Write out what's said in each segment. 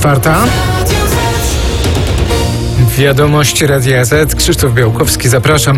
4:04. Wiadomości Radia Z. Krzysztof Białkowski, zapraszam.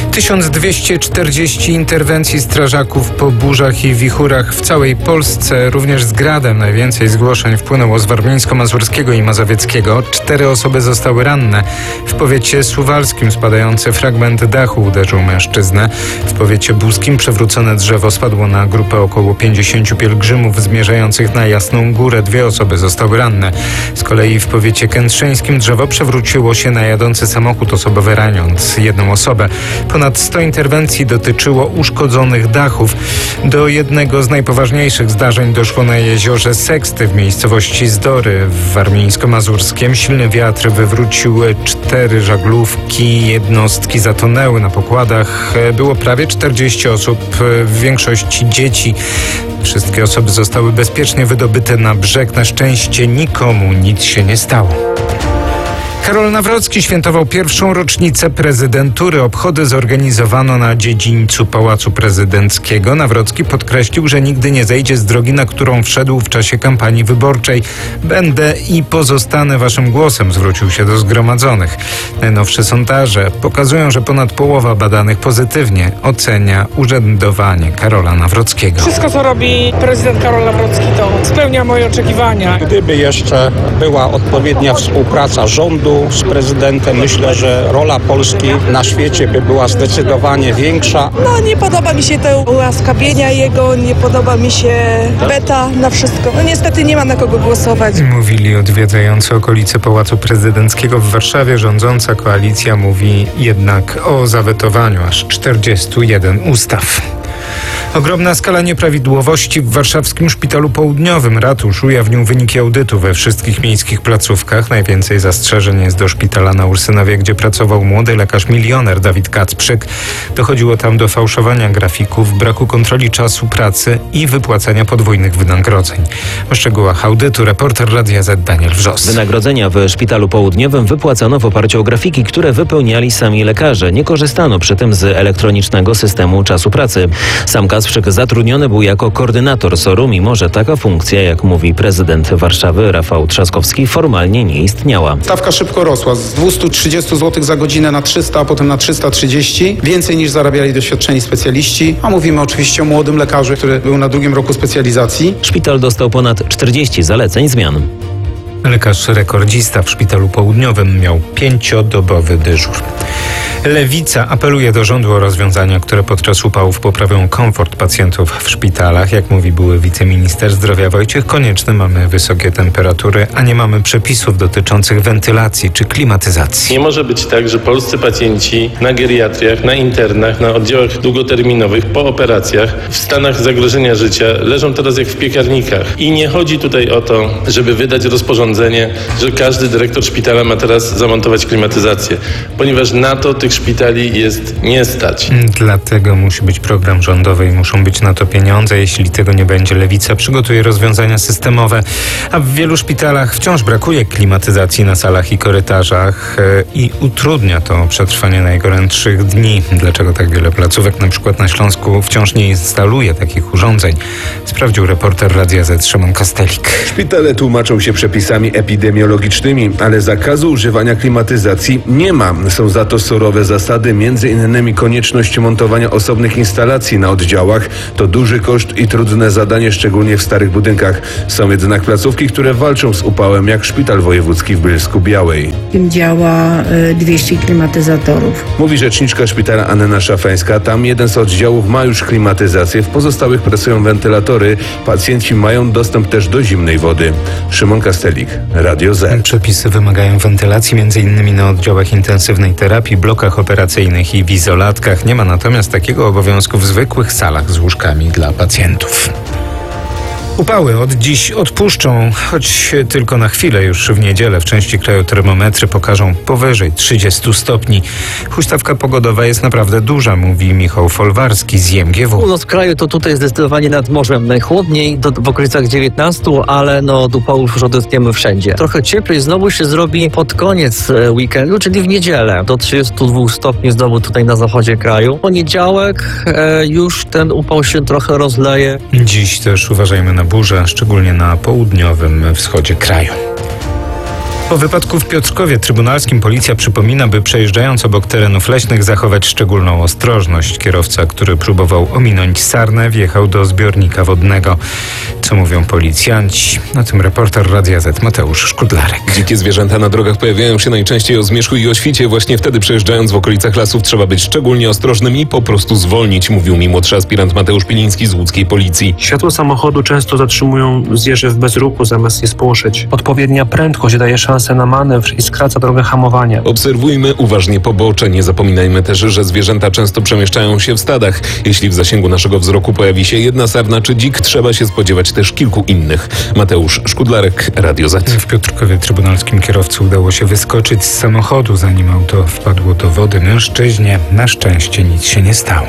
1240 interwencji strażaków po burzach i wichurach w całej Polsce, również z gradem. Najwięcej zgłoszeń wpłynęło z warmińsko-mazurskiego i mazowieckiego. 4 osoby zostały ranne. W powiecie suwalskim spadający fragment dachu uderzył mężczyznę. W powiecie buskim przewrócone drzewo spadło na grupę około 50 pielgrzymów zmierzających na Jasną Górę. 2 osoby zostały ranne. Z kolei w powiecie kętrzyńskim drzewo przewróciło się na jadący samochód osobowy, raniąc 1 osobę. Ponad 100 interwencji dotyczyło uszkodzonych dachów. Do jednego z najpoważniejszych zdarzeń doszło na jeziorze Seksty w miejscowości Zdory w warmińsko-mazurskiem. Silny wiatr wywrócił 4 żaglówki, jednostki zatonęły na pokładach. Było prawie 40 osób, w większości dzieci. Wszystkie osoby zostały bezpiecznie wydobyte na brzeg. Na szczęście nikomu nic się nie stało. Karol Nawrocki świętował pierwszą rocznicę prezydentury. Obchody zorganizowano na dziedzińcu Pałacu Prezydenckiego. Nawrocki podkreślił, że nigdy nie zejdzie z drogi, na którą wszedł w czasie kampanii wyborczej. Będę i pozostanę waszym głosem, zwrócił się do zgromadzonych. Najnowsze sondaże pokazują, że ponad połowa badanych pozytywnie ocenia urzędowanie Karola Nawrockiego. Wszystko, co robi prezydent Karol Nawrocki, to spełnia moje oczekiwania. Gdyby jeszcze była odpowiednia współpraca rządu z prezydentem, myślę, że rola Polski na świecie by była zdecydowanie większa. Nie podoba mi się te ułaskawienia jego, nie podoba mi się beta na wszystko. Niestety nie ma na kogo głosować. Mówili odwiedzający okolice Pałacu Prezydenckiego w Warszawie. Rządząca koalicja mówi jednak o zawetowaniu aż 41 ustaw. Ogromna skala nieprawidłowości w warszawskim Szpitalu Południowym. Ratusz ujawnił wyniki audytu we wszystkich miejskich placówkach. Najwięcej zastrzeżeń jest do szpitala na Ursynowie, gdzie pracował młody lekarz milioner Dawid Kacprzyk. Dochodziło tam do fałszowania grafików, braku kontroli czasu pracy i wypłacania podwójnych wynagrodzeń. O szczegółach audytu reporter Radia Z Daniel Wrzos. Wynagrodzenia w Szpitalu Południowym wypłacano w oparciu o grafiki, które wypełniali sami lekarze. Nie korzystano przy tym z elektronicznego systemu czasu pracy. Sam Kacprzyk zatrudniony był jako koordynator SOR-u, mimo że taka funkcja, jak mówi prezydent Warszawy Rafał Trzaskowski, formalnie nie istniała. Stawka szybko rosła z 230 zł za godzinę na 300, a potem na 330. Więcej niż zarabiali doświadczeni specjaliści, a mówimy oczywiście o młodym lekarzu, który był na 2. roku specjalizacji. Szpital dostał ponad 40 zaleceń zmian. Lekarz rekordzista w Szpitalu Południowym miał 5-dobowy dyżur. Lewica apeluje do rządu o rozwiązania, które podczas upałów poprawią komfort pacjentów w szpitalach. Jak mówi były wiceminister zdrowia Wojciech Konieczny, mamy wysokie temperatury, a nie mamy przepisów dotyczących wentylacji czy klimatyzacji. Nie może być tak, że polscy pacjenci na geriatriach, na internach, na oddziałach długoterminowych, po operacjach, w stanach zagrożenia życia leżą teraz jak w piekarnikach. I nie chodzi tutaj o to, żeby wydać rozporządzenie, że każdy dyrektor szpitala ma teraz zamontować klimatyzację, ponieważ na to tych szpitali jest nie stać. Dlatego musi być program rządowy i muszą być na to pieniądze. Jeśli tego nie będzie, Lewica przygotuje rozwiązania systemowe. A w wielu szpitalach wciąż brakuje klimatyzacji na salach i korytarzach i utrudnia to przetrwanie najgorętszych dni. Dlaczego tak wiele placówek, na przykład na Śląsku, wciąż nie instaluje takich urządzeń? Sprawdził reporter Radia Z Szymon Kastelik. Szpitale tłumaczą się przepisami epidemiologicznymi, ale zakazu używania klimatyzacji nie ma. Są za to surowe zasady, m.in. konieczność montowania osobnych instalacji na oddziałach. To duży koszt i trudne zadanie, szczególnie w starych budynkach. Są jednak placówki, które walczą z upałem, jak Szpital Wojewódzki w Bielsku-Białej. Działa 200 klimatyzatorów. Mówi rzeczniczka szpitala Anna Szafańska. Tam jeden z oddziałów ma już klimatyzację, w pozostałych pracują wentylatory. Pacjenci mają dostęp też do zimnej wody. Szymon Kastelik, Radio Z. Przepisy wymagają wentylacji m.in. na oddziałach intensywnej terapii, blokach operacyjnych i w izolatkach. Nie ma natomiast takiego obowiązku w zwykłych salach z łóżkami dla pacjentów. Upały od dziś odpuszczą, choć tylko na chwilę. Już w niedzielę w części kraju termometry pokażą powyżej 30 stopni. Huśtawka pogodowa jest naprawdę duża, mówi Michał Folwarski z IMGW. Północ kraju to tutaj zdecydowanie nad morzem najchłodniej, w okolicach 19, ale od upałów już odetchniemy wszędzie. Trochę cieplej znowu się zrobi pod koniec weekendu, czyli w niedzielę. Do 32 stopni znowu tutaj na zachodzie kraju. Poniedziałek już ten upał się trochę rozleje. Dziś też uważajmy na burzę, szczególnie na południowym wschodzie kraju. Po wypadku w Piotrkowie Trybunalskim policja przypomina, by przejeżdżając obok terenów leśnych zachować szczególną ostrożność. Kierowca, który próbował ominąć sarnę, wjechał do zbiornika wodnego. Co mówią policjanci? O tym reporter Radia Z Mateusz Szkudlarek. Dzikie zwierzęta na drogach pojawiają się najczęściej o zmierzchu i o świcie. Właśnie wtedy, przejeżdżając w okolicach lasów, trzeba być szczególnie ostrożnym i po prostu zwolnić, mówił mi młodszy aspirant Mateusz Piliński z łódzkiej policji. Światło samochodu często zatrzymują zwierzę w bezruchu, zamiast je spłoszyć. Odpowiednia prędkość daje szansę na manewr i skraca drogę hamowania. Obserwujmy uważnie pobocze. Nie zapominajmy też, że zwierzęta często przemieszczają się w stadach. Jeśli w zasięgu naszego wzroku pojawi się jedna sarna czy dzik, trzeba się spodziewać też kilku innych. Mateusz Szkudlarek, Radio Z. W Piotrkowie Trybunalskim kierowcy udało się wyskoczyć z samochodu, zanim auto wpadło do wody. Mężczyźnie na szczęście nic się nie stało.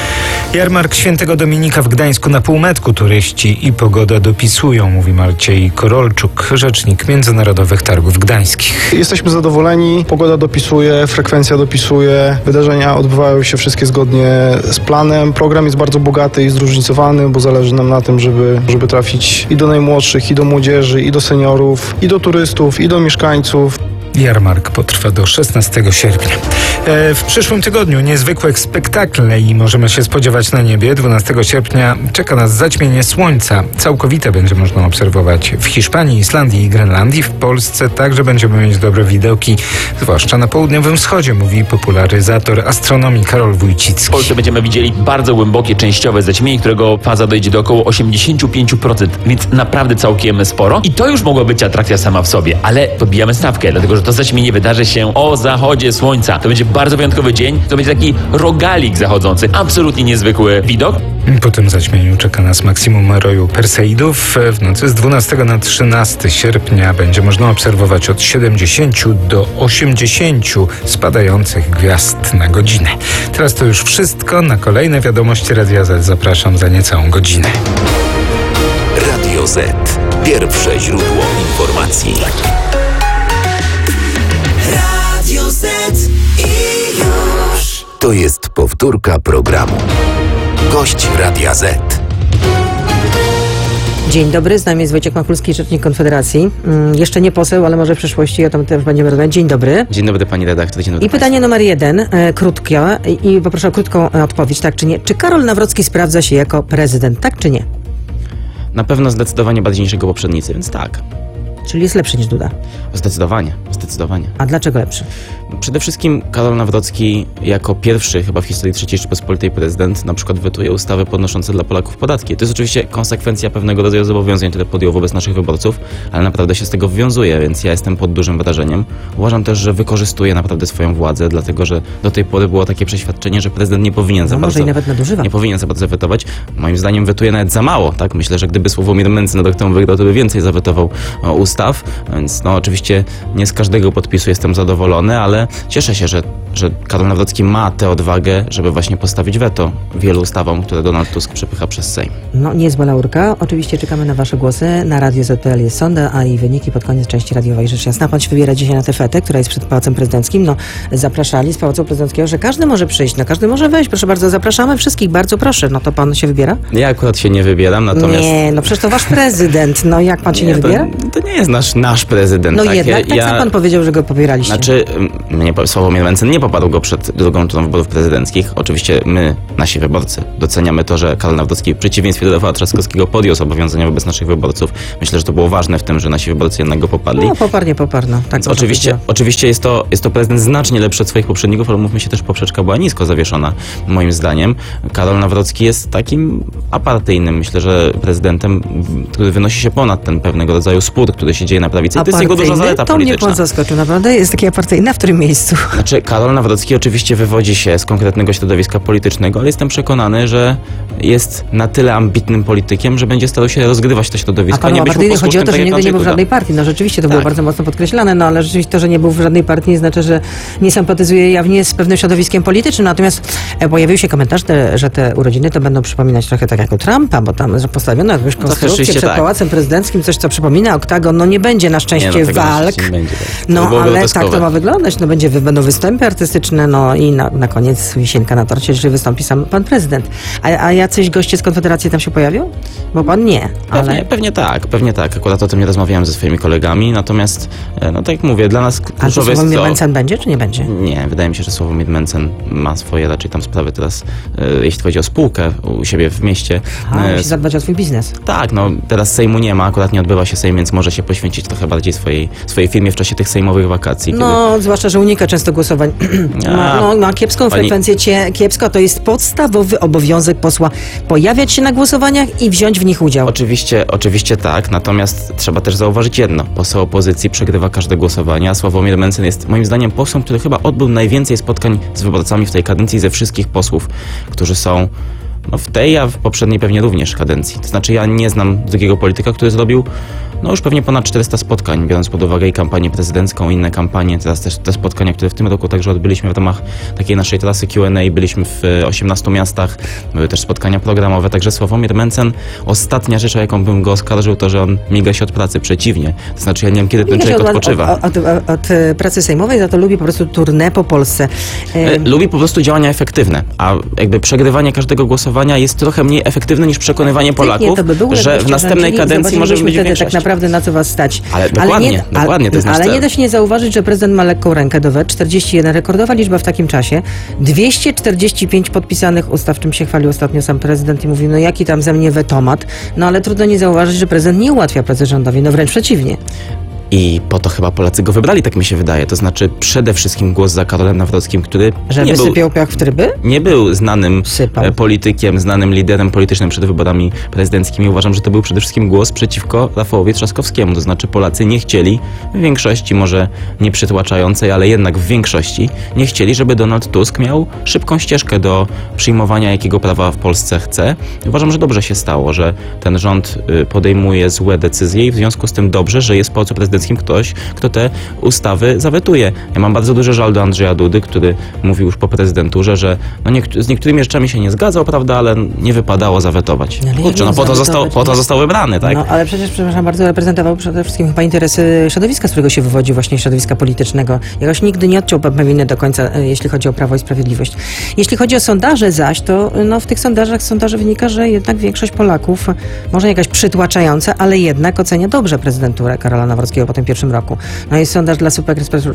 Jarmark Świętego Dominika w Gdańsku na półmetku. Turyści i pogoda dopisują, mówi Maciej Korolczuk, rzecznik Międzynarodowych Targów Gdańskich. Jesteśmy zadowoleni, pogoda dopisuje, frekwencja dopisuje, wydarzenia odbywają się wszystkie zgodnie z planem. Program jest bardzo bogaty i zróżnicowany, bo zależy nam na tym, żeby trafić i do najmłodszych, i do młodzieży, i do seniorów, i do turystów, i do mieszkańców. Jarmark potrwa do 16 sierpnia. W przyszłym tygodniu niezwykłe spektakle i możemy się spodziewać na niebie. 12 sierpnia czeka nas zaćmienie słońca. Całkowite będzie można obserwować w Hiszpanii, Islandii i Grenlandii. W Polsce także będziemy mieć dobre widoki, zwłaszcza na południowym wschodzie, mówi popularyzator astronomii Karol Wójcicki. W Polsce będziemy widzieli bardzo głębokie, częściowe zaćmienie, którego faza dojdzie do około 85%, więc naprawdę całkiem sporo. I to już mogła być atrakcja sama w sobie, ale podbijamy stawkę, dlatego że to zaćmienie wydarzy się o zachodzie słońca. To będzie bardzo wyjątkowy dzień, to będzie taki rogalik zachodzący. Absolutnie niezwykły widok. Po tym zaćmieniu czeka nas maksimum roju Perseidów. W nocy z 12 na 13 sierpnia będzie można obserwować od 70 do 80 spadających gwiazd na godzinę. Teraz to już wszystko. Na kolejne wiadomości Radia Z zapraszam za niecałą godzinę. Radio Z. Pierwsze źródło informacji. Radio Z i już. To jest powtórka programu. Gość Radia Z. Dzień dobry, z nami jest Wojciech Machulski, rzecznik Konfederacji. Jeszcze nie poseł, ale może w przyszłości o tym też będziemy rozmawiać. Dzień dobry. Dzień dobry pani redaktor. Dzień dobry. I pytanie numer 1, krótkie i poproszę o krótką odpowiedź, tak czy nie. Czy Karol Nawrocki sprawdza się jako prezydent, tak czy nie? Na pewno zdecydowanie bardziej niż jego poprzednicy, więc tak. Czyli jest lepszy niż Duda? Zdecydowanie. A dlaczego lepszy? Przede wszystkim Karol Nawrocki jako pierwszy chyba w historii III Rzeczypospolitej prezydent na przykład wetuje ustawy podnoszące dla Polaków podatki. To jest oczywiście konsekwencja pewnego rodzaju zobowiązań, które podjął wobec naszych wyborców, ale naprawdę się z tego wywiązuje, więc ja jestem pod dużym wrażeniem. Uważam też, że wykorzystuje naprawdę swoją władzę, dlatego że do tej pory było takie przeświadczenie, że prezydent nie powinien za bardzo... i nawet nadużywa. Nie powinien za bardzo wetować. Moim zdaniem wetuje nawet za mało, tak? Myślę, że gdyby Sławomir Mencen rok temu wygrał, to by więcej zawetował ustaw, więc no oczywiście nie z każdego podpisu jestem zadowolony, ale cieszę się, że Karol Nawrocki ma tę odwagę, żeby właśnie postawić weto wielu ustawom, które Donald Tusk przepycha przez Sejm. No, niezła laurka. Oczywiście czekamy na wasze głosy. Na Radio Z.pl jest sonda, a i wyniki pod koniec części radiowej. Rzecz jasna, pan się wybiera dzisiaj na tę fetę, która jest przed Pałacem Prezydenckim. No, zapraszali z Pałacu Prezydenckiego, że każdy może przyjść, no każdy może wejść. Proszę bardzo, zapraszamy wszystkich, bardzo proszę. No to pan się wybiera? Ja akurat się nie wybieram, natomiast... Nie, no przecież to wasz prezydent. No jak pan się nie wybiera? To nie jest nasz prezydent. No tak? jednak, tak sam pan powiedział, że go popieraliście. Znaczy, Sławomir Mencen nie poparł go przed drugą turą wyborów prezydenckich. Oczywiście my, nasi wyborcy, doceniamy to, że Karol Nawrocki w przeciwieństwie do Rafała Trzaskowskiego podjął zobowiązania wobec naszych wyborców. Myślę, że to było ważne w tym, że nasi wyborcy jednak go poparli. No, poparł. Tak, oczywiście jest to prezydent znacznie lepszy od swoich poprzedników, ale mówmy się też, poprzeczka była nisko zawieszona, moim zdaniem. Karol Nawrocki jest takim apartyjnym, myślę, że prezydentem, który wynosi się ponad ten pewnego rodzaju spór, który się dzieje na prawicy. To jest jego duża zaleta polityczna. To mnie pan zaskoczył, naprawdę? Jest taki apartyjny, w którym miejscu? Znaczy, Karol Nawrocki oczywiście wywodzi się z konkretnego środowiska politycznego, ale jestem przekonany, że jest na tyle ambitnym politykiem, że będzie starał się rozgrywać to środowisko. A panu apartyjny chodzi o to, że nigdy nie był w żadnej partii. No rzeczywiście to było bardzo mocno podkreślane, no ale rzeczywiście to, że nie był w żadnej partii, nie znaczy, że nie sympatyzuje jawnie z pewnym środowiskiem politycznym. Natomiast pojawił się komentarz, że te urodziny to będą przypominać trochę tak jak u Trumpa, bo tam postawiono jakąś konstrukcję przed Pałacem Prezydenckim, coś co przypomina oktagon no nie będzie na szczęście tego na walk. szczęście nie będzie, tak. No To byłoby ale groteskowe. tak to ma wyglądać. No będą występy artystyczne, no i na koniec wisienka na torcie, jeżeli wystąpi sam pan prezydent. A jacyś goście z Konfederacji tam się pojawią? Bo pan nie, ale... Pewnie tak. Akurat o tym nie rozmawiałem ze swoimi kolegami, natomiast, no tak jak mówię, dla nas A kluczowe jest Sławomir to... Mencen będzie, czy nie będzie? Nie, wydaje mi się, że Sławomir Mencen ma swoje raczej tam sprawy teraz, jeśli chodzi o spółkę u siebie w mieście. Musi zadbać o swój biznes. Tak, no teraz Sejmu nie ma, akurat nie odbywa się Sejm, więc może się poświęcić trochę bardziej swojej firmie w czasie tych sejmowych wakacji. No, zwłaszcza, że unika często głosowań. Ma kiepską frekwencję, kiepsko, to jest podstawowy obowiązek posła pojawiać się na głosowaniach i wziąć w nich udział. Oczywiście tak, natomiast trzeba też zauważyć jedno. Poseł opozycji przegrywa każde głosowanie, a Sławomir Mencen jest moim zdaniem posłem, który chyba odbył najwięcej spotkań z wyborcami w tej kadencji ze wszystkich posłów, którzy są w tej, a w poprzedniej pewnie również kadencji. To znaczy ja nie znam drugiego polityka, który zrobił już pewnie ponad 400 spotkań, biorąc pod uwagę i kampanię prezydencką, inne kampanie, teraz też te spotkania, które w tym roku także odbyliśmy w ramach takiej naszej trasy Q&A, byliśmy w 18 miastach, były też spotkania programowe, także Sławomir Mencen, ostatnia rzecz, o jaką bym go oskarżył, to, że on miga się od pracy, przeciwnie. To znaczy ja nie wiem, kiedy ten człowiek odpoczywa. Od pracy sejmowej, za to lubi po prostu tournée po Polsce. Lubi po prostu działania efektywne, a jakby przegrywanie każdego głosowania jest trochę mniej efektywne niż przekonywanie Polaków, że w następnej kadencji może być większość. Tak naprawdę na co was stać. Ale dokładnie, to jest nasz Ale cel. nie da się nie zauważyć, że prezydent ma lekką rękę do wet. 41, rekordowa liczba w takim czasie. 245 podpisanych ustaw, czym się chwalił ostatnio sam prezydent i mówił, no jaki tam ze mnie wetomat. No ale trudno nie zauważyć, że prezydent nie ułatwia pracy rządowi, no wręcz przeciwnie. I po to chyba Polacy go wybrali, tak mi się wydaje. To znaczy przede wszystkim głos za Karolem Nawrockim, który wysypiał piach w tryby? Nie był znanym politykiem, znanym liderem politycznym przed wyborami prezydenckimi. Uważam, że to był przede wszystkim głos przeciwko Rafałowi Trzaskowskiemu. To znaczy Polacy nie chcieli, w większości może nie przytłaczającej, ale jednak w większości, nie chcieli, żeby Donald Tusk miał szybką ścieżkę do przyjmowania, jakiego prawa w Polsce chce. Uważam, że dobrze się stało, że ten rząd podejmuje złe decyzje i w związku z tym dobrze, że jest w Pałacu Prezydenckim ktoś, kto te ustawy zawetuje. Ja mam bardzo duży żal do Andrzeja Dudy, który mówił już po prezydenturze, że z niektórymi rzeczami się nie zgadzał, prawda, ale nie wypadało zawetować. Kurczę, po to został wybrany, tak? No, ale przecież, przepraszam bardzo, reprezentował przede wszystkim chyba interesy środowiska, z którego się wywodzi, właśnie środowiska politycznego. Jakoś nigdy nie odciął winy do końca, jeśli chodzi o Prawo i Sprawiedliwość. Jeśli chodzi o sondaże zaś, to w tych sondażach wynika, że jednak większość Polaków, może jakaś przytłaczająca, ale jednak ocenia dobrze prezydenturę Karola Nawrockiego po tym pierwszym roku. No jest sondaż dla Super Expressu,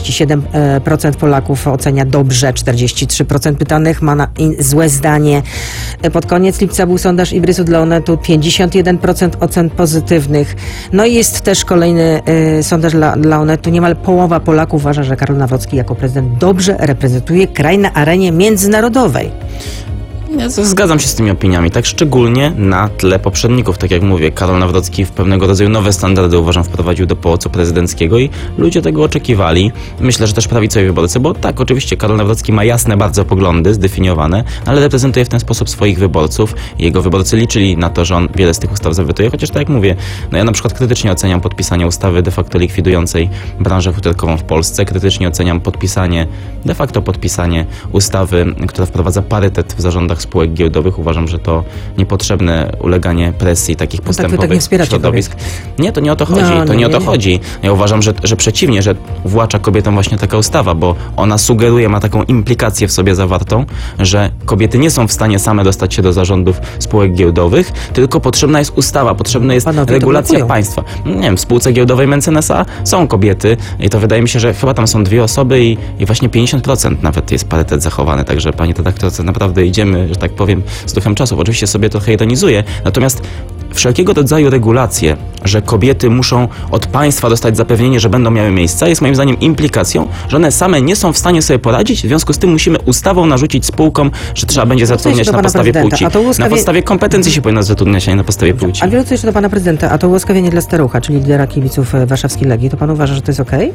47% Polaków ocenia dobrze, 43% pytanych ma złe zdanie. Pod koniec lipca był sondaż Ibrysu dla Onetu, 51% ocen pozytywnych. No i jest też kolejny sondaż dla Onetu. Niemal połowa Polaków uważa, że Karol Nawrocki jako prezydent dobrze reprezentuje kraj na arenie międzynarodowej. Ja zgadzam się z tymi opiniami, tak szczególnie na tle poprzedników. Tak jak mówię, Karol Nawrocki w pewnego rodzaju nowe standardy, uważam, wprowadził do Pałacu Prezydenckiego i ludzie tego oczekiwali. Myślę, że też prawicowi wyborcy, bo tak, oczywiście Karol Nawrocki ma jasne bardzo poglądy, zdefiniowane, ale reprezentuje w ten sposób swoich wyborców. Jego wyborcy liczyli na to, że on wiele z tych ustaw zawetuje, chociaż tak jak mówię, ja na przykład krytycznie oceniam podpisanie ustawy de facto likwidującej branżę futerkową w Polsce, krytycznie oceniam de facto podpisanie ustawy, która wprowadza parytet w zarządach spółek giełdowych. Uważam, że to niepotrzebne uleganie presji takich postępowych środowisk. Nie, to nie o to chodzi. Chodzi. Ja uważam, że przeciwnie, że uwłacza kobietom właśnie taka ustawa, bo ona sugeruje, ma taką implikację w sobie zawartą, że kobiety nie są w stanie same dostać się do zarządów spółek giełdowych, tylko potrzebna jest ustawa, potrzebna jest regulacja państwa. Nie wiem, w spółce giełdowej Mencen S.A. są kobiety i to wydaje mi się, że chyba tam są 2 osoby i właśnie 50% nawet jest parytet zachowany, także pani redaktorce, naprawdę idziemy, że tak powiem, z duchem czasów. Oczywiście sobie trochę ironizuję, natomiast wszelkiego rodzaju regulacje, że kobiety muszą od państwa dostać zapewnienie, że będą miały miejsca, jest moim zdaniem implikacją, że one same nie są w stanie sobie poradzić, w związku z tym musimy ustawą narzucić spółkom, że trzeba będzie zatrudniać na podstawie płci. Na podstawie kompetencji się powinno zatrudniać, a nie na podstawie płci. A wrócę jeszcze do pana prezydenta, a to ułaskawienie dla Starucha, czyli lidera kibiców warszawskiej Legii, to pan uważa, że to jest okej?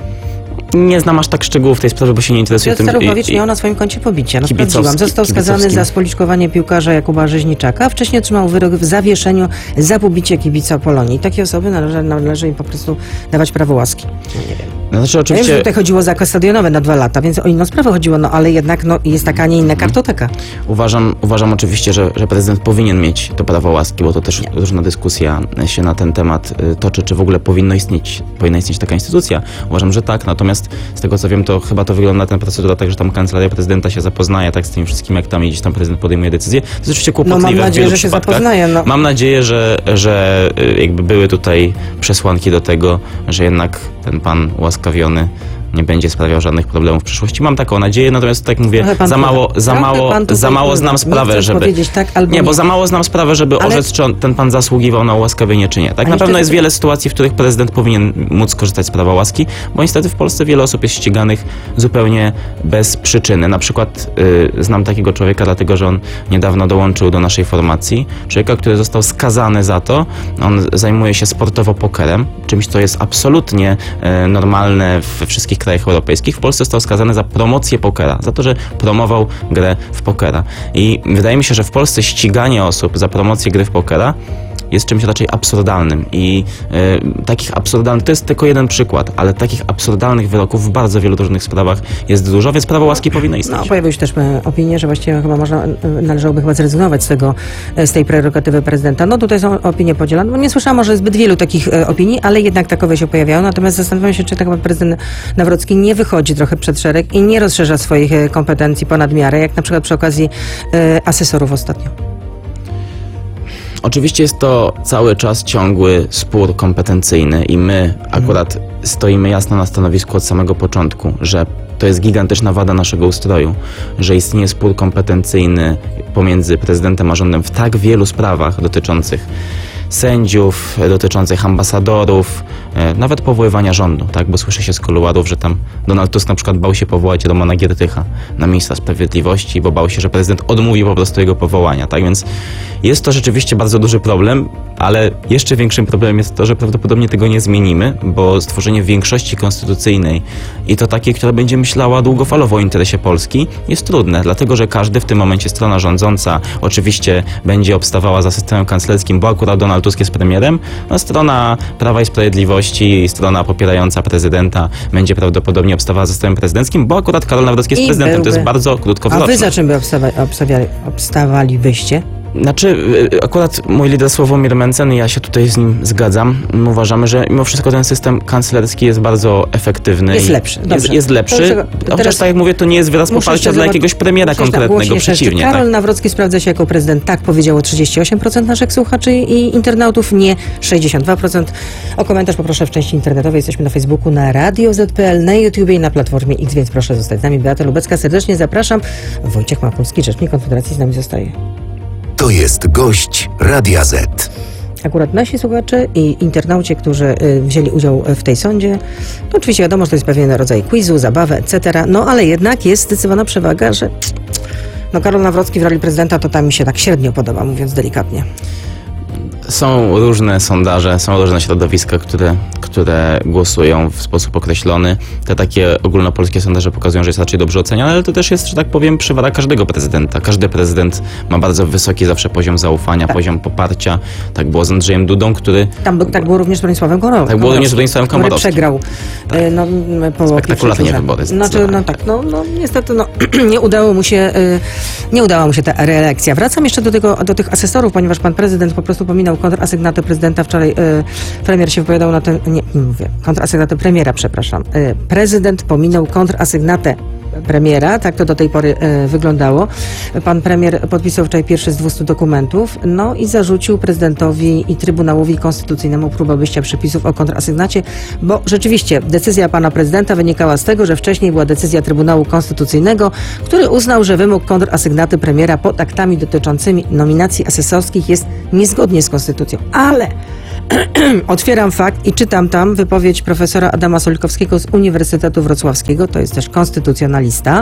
Nie znam aż tak szczegółów tej sprawy, bo się nie interesuję tym. Starukowicz miał na swoim koncie pobicia. No sprawdziłam. Został skazany za spoliczkowanie piłkarza Jakuba Rzeźniczaka, a wcześniej otrzymał wyrok w zawieszeniu za pobicie kibica Polonii. Takie osoby należy im po prostu dawać prawo łaski. No, nie wiem. Znaczy, Ja oczywiście... wiem, że tutaj chodziło o zakład stadionowy na 2 lata, więc o inną sprawę chodziło, no ale jednak jest taka, a nie inna kartoteka. Uważam oczywiście, że prezydent powinien mieć to prawo łaski, bo to też różna dyskusja się na ten temat toczy, czy w ogóle powinna istnieć taka instytucja. Uważam, że tak, natomiast z tego co wiem, to chyba to wygląda ten procedura tak, że tam kancelaria prezydenta się zapoznaje tak z tymi wszystkimi aktami i gdzieś tam prezydent podejmuje decyzję. To jest oczywiście kłopotliwe mam w nadzieję, wielu że się przypadkach. zapoznaje. No. Mam nadzieję, że jakby były tutaj przesłanki do tego, że jednak ten pan ułaskawiony nie będzie sprawiał żadnych problemów w przyszłości. Mam taką nadzieję, natomiast tak mówię, za mało znam sprawę, żeby... Tak, albo nie, bo za mało znam sprawę, żeby orzec, czy ten pan zasługiwał na ułaskawienie, czy nie. Tak, na pewno jest wiele sytuacji, w których prezydent powinien móc korzystać z prawa łaski, bo niestety w Polsce wiele osób jest ściganych zupełnie bez przyczyny. Na przykład znam takiego człowieka, dlatego że on niedawno dołączył do naszej formacji. Człowieka, który został skazany za to. On zajmuje się sportowo pokerem, czymś, co jest absolutnie normalne we wszystkich krajach europejskich. W Polsce został skazany za promocję pokera, za to, że promował grę w pokera. I wydaje mi się, że w Polsce ściganie osób za promocję gry w pokera jest czymś raczej absurdalnym i takich absurdalnych, to jest tylko jeden przykład, ale takich absurdalnych wyroków w bardzo wielu różnych sprawach jest dużo, więc prawo łaski powinno istnieć. No, pojawiły się też opinie, że właściwie chyba należałoby chyba zrezygnować z tej prerogatywy prezydenta. No tutaj są opinie podzielone. No, nie słyszałam może zbyt wielu takich opinii, ale jednak takowe się pojawiają. Natomiast zastanawiam się, czy tak naprawdę prezydent Nawrocki nie wychodzi trochę przed szereg i nie rozszerza swoich kompetencji ponad miarę, jak na przykład przy okazji asesorów ostatnio. Oczywiście jest to cały czas ciągły spór kompetencyjny i my akurat stoimy jasno na stanowisku od samego początku, że to jest gigantyczna wada naszego ustroju, że istnieje spór kompetencyjny pomiędzy prezydentem a rządem w tak wielu sprawach dotyczących sędziów, dotyczących ambasadorów, nawet powoływania rządu, tak? Bo słyszy się z kuluarów, że tam Donald Tusk na przykład bał się powołać Romana Giertycha na ministra sprawiedliwości, bo bał się, że prezydent odmówi po prostu jego powołania, tak? Więc jest to rzeczywiście bardzo duży problem, ale jeszcze większym problemem jest to, że prawdopodobnie tego nie zmienimy, bo stworzenie większości konstytucyjnej i to takiej, która będzie myślała długofalowo o interesie Polski, jest trudne, dlatego że każdy w tym momencie strona rządząca oczywiście będzie obstawała za systemem kanclerskim, bo akurat Donald Tusk jest premierem, a strona Prawa i Sprawiedliwości, strona popierająca prezydenta będzie prawdopodobnie obstawała za systemem prezydenckim, bo akurat Karol Nawrocki jest prezydentem. To jest bardzo krótkowzroczne. A wy za czym by obstawalibyście? Znaczy, akurat mój lider Sławomir Mencen, ja się tutaj z nim zgadzam, uważamy, że mimo wszystko ten system kanclerski jest bardzo efektywny. Jest lepszy. Jest lepszy, chociaż tak jak mówię, to nie jest wyraz poparcia dla jakiegoś premiera konkretnego, przeciwnie. Karol Nawrocki sprawdza się jako prezydent, tak powiedziało 38% naszych słuchaczy i internautów, nie 62%. O komentarz poproszę w części internetowej, jesteśmy na Facebooku, na Radio ZPL, na YouTubie i na platformie X, więc proszę zostać z nami. Beata Lubecka, serdecznie zapraszam. Wojciech Mapulski, rzecznik Konfederacji, z nami zostaje. To jest gość Radia Z. Akurat nasi słuchacze i internauci, którzy wzięli udział w tej sądzie, to oczywiście wiadomo, że to jest pewien rodzaj quizu, zabawy, etc. No ale jednak jest zdecydowana przewaga, że Karol Nawrocki w roli prezydenta to tam mi się tak średnio podoba, mówiąc delikatnie. Są różne sondaże, są różne środowiska, które głosują w sposób określony. Te takie ogólnopolskie sondaże pokazują, że jest raczej dobrze oceniany, ale to też jest, że tak powiem, przywara każdego prezydenta. Każdy prezydent ma bardzo wysoki zawsze poziom zaufania, poziom poparcia. Tak było z Andrzejem Dudą, który... Tak było również z Bronisławem Komorowskim. Tak było również z Bronisławem Komorowskim. Który przegrał. Tak. Spektakularnie wybory. Niestety nie udała mu się ta reelekcja. Wracam jeszcze do tych asesorów, ponieważ pan prezydent po prostu pominął kontrasygnatę prezydenta. Wczoraj premier się wypowiadał na ten... kontrasygnatę premiera, przepraszam. Prezydent pominął kontrasygnatę premiera, tak to do tej pory wyglądało. Pan premier podpisał wczoraj pierwszy z 200 dokumentów, i zarzucił prezydentowi i Trybunałowi Konstytucyjnemu próbę obejścia przepisów o kontrasygnacie, bo rzeczywiście decyzja pana prezydenta wynikała z tego, że wcześniej była decyzja Trybunału Konstytucyjnego, który uznał, że wymóg kontrasygnaty premiera pod aktami dotyczącymi nominacji asesorskich jest niezgodnie z konstytucją. Ale otwieram fakt i czytam tam wypowiedź profesora Adama Solikowskiego z Uniwersytetu Wrocławskiego, to jest też konstytucjonalista,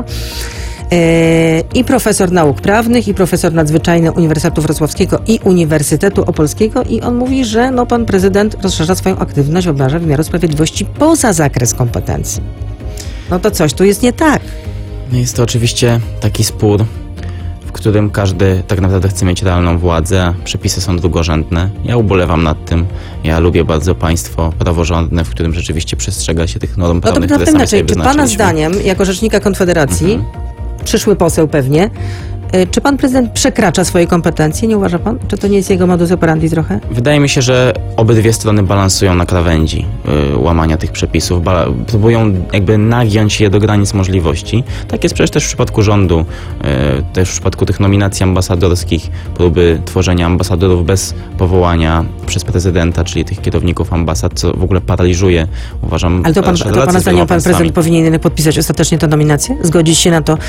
i profesor nauk prawnych, i profesor nadzwyczajny Uniwersytetu Wrocławskiego i Uniwersytetu Opolskiego, i on mówi, że pan prezydent rozszerza swoją aktywność w obszarze wymiaru sprawiedliwości poza zakres kompetencji. To coś tu jest nie tak. Jest to oczywiście taki spór, w którym każdy tak naprawdę chce mieć realną władzę, przepisy są drugorzędne. Ja ubolewam nad tym. Ja lubię bardzo państwo praworządne, w którym rzeczywiście przestrzega się tych norm prawnych, które sami sobie czy pana wyznaczyliśmy. zdaniem, jako rzecznika Konfederacji, przyszły poseł pewnie, czy pan prezydent przekracza swoje kompetencje, nie uważa pan? Czy to nie jest jego modus operandi trochę? Wydaje mi się, że obydwie strony balansują na krawędzi łamania tych przepisów, próbują jakby nagiąć je do granic możliwości. Tak jest przecież też w przypadku rządu, też w przypadku tych nominacji ambasadorskich, próby tworzenia ambasadorów bez powołania przez prezydenta, czyli tych kierowników ambasad, co w ogóle paraliżuje, uważam, Ale to pana zdaniem pan państwami. prezydent powinien jednak podpisać ostatecznie tę nominację? Zgodzić się na to,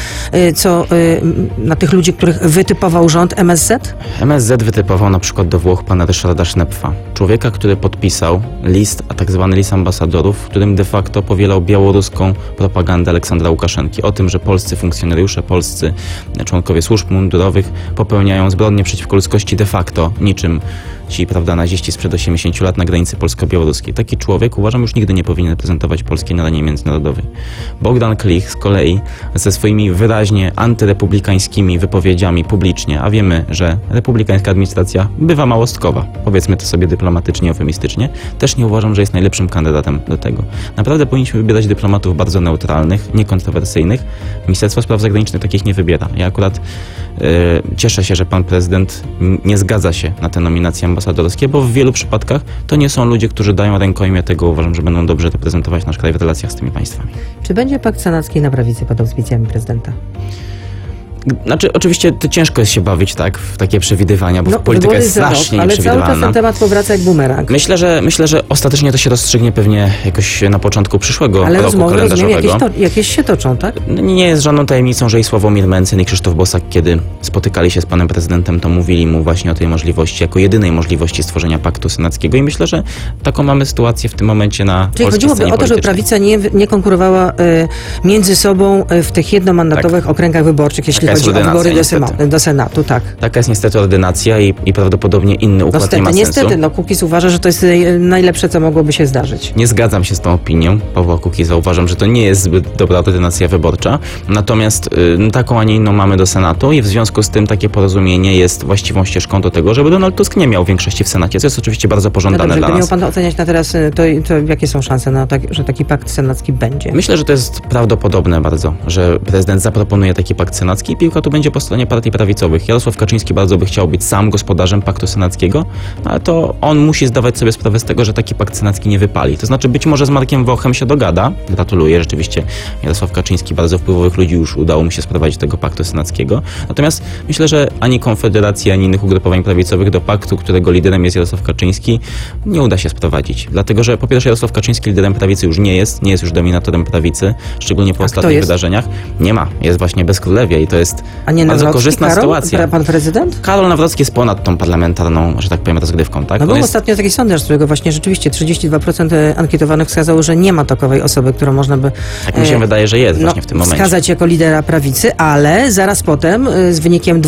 na tych ludzi, których wytypował rząd MSZ? MSZ wytypował na przykład do Włoch pana Ryszarda Sznepfa, człowieka, który podpisał list, a tak zwany list ambasadorów, w którym de facto powielał białoruską propagandę Aleksandra Łukaszenki o tym, że polscy funkcjonariusze, polscy członkowie służb mundurowych popełniają zbrodnie przeciwko ludzkości de facto, niczym ci, prawda, naziści sprzed 80 lat na granicy polsko-białoruskiej. Taki człowiek, uważam, już nigdy nie powinien reprezentować Polski na arenie międzynarodoej. Bogdan Klich z kolei ze swoimi wyraźnie antyrepublikańskimi wypowiedziami publicznie, a wiemy, że republikańska administracja bywa małostkowa, powiedzmy to sobie dyplomatycznie, eufemistycznie, też nie uważam, że jest najlepszym kandydatem do tego. Naprawdę powinniśmy wybierać dyplomatów bardzo neutralnych, niekontrowersyjnych. Ministerstwo Spraw Zagranicznych takich nie wybiera. Ja akurat cieszę się, że pan prezydent nie zgadza się na te nominacje ambasadorskie, bo w wielu przypadkach to nie są ludzie, którzy dają rękojmię tego, uważam, że będą dobrze reprezentować nasz kraj w relacjach z tymi państwami. Czy będzie pakt senacki na prawicy pod auspicjami prezydenta? Znaczy, oczywiście to ciężko jest się bawić tak w takie przewidywania, bo polityka jest strasznie ale cały czas nieprzewidywalna. ten temat powraca jak bumerang. Myślę, że ostatecznie to się rozstrzygnie pewnie jakoś na początku przyszłego Ale roku rozmowy, kalendarzowego. jakieś się toczą, tak? Nie jest żadną tajemnicą, że i Sławomir Mencen, i Krzysztof Bosak, kiedy spotykali się z panem prezydentem, to mówili mu właśnie o tej możliwości, jako jedynej możliwości stworzenia paktu senackiego i myślę, że taką mamy sytuację w tym momencie na Czyli polskiej chodziłoby scenie o to, żeby politycznej. prawica nie konkurowała między sobą w tych jednomandatowych okręgach wyborczych, jeśli Taka jest chodzi o wybory ordynacja, do Senatu, tak. Taka jest niestety ordynacja i prawdopodobnie inny układ nie ma sensu. Niestety, Kukiz uważa, że to jest najlepsze, co mogłoby się zdarzyć. Nie zgadzam się z tą opinią Pawła Kukiza. Uważam, że to nie jest zbyt dobra ordynacja wyborcza. Natomiast taką, a nie inną mamy do Senatu i w związku z tym takie porozumienie jest właściwą ścieżką do tego, żeby Donald Tusk nie miał większości w Senacie, co jest oczywiście bardzo pożądane Dobrze, dla gdyby nas. miał pan oceniać na teraz, to jakie są szanse na że taki pakt senacki będzie? Myślę, że to jest prawdopodobne bardzo, że prezydent zaproponuje taki pakt senacki i piłka tu będzie po stronie partii prawicowych. Jarosław Kaczyński bardzo by chciał być sam gospodarzem paktu senackiego, ale to on musi zdawać sobie sprawę z tego, że taki pakt senacki nie wypali. To znaczy być może z Markiem Wochem się dogada. Gratuluję, rzeczywiście Jarosław Kaczyński, bardzo wpływowych ludzi, już udało mu się sprowadzić do tego paktu senackiego. Natomiast myślę, że ani Konfederacji, ani innych ugrupowań prawicowych do paktu, którego liderem jest Jarosław Kaczyński, nie uda się sprowadzić. Dlatego, że po pierwsze Jarosław Kaczyński liderem prawicy już nie jest już dominatorem prawicy, szczególnie po ostatnich wydarzeniach. Nie ma, jest właśnie bezkrólewia i to jest bardzo korzystna sytuacja. Pan prezydent? Karol Nawrocki jest ponad tą parlamentarną, że tak powiem, rozgrywką, tak? No był ostatnio taki sondaż, z którego właśnie rzeczywiście 32% ankietowanych wskazało, że nie ma takowej osoby, którą można by Tak mi się wydaje, że jest właśnie w tym momencie. wskazać jako lidera prawicy, ale zaraz potem z wynikiem